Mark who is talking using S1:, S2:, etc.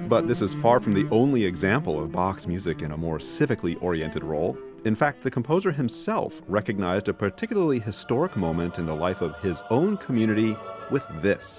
S1: But this is far from the only example of Bach's music in a more civically oriented role. In fact, the composer himself recognized a particularly historic moment in the life of his own community with this.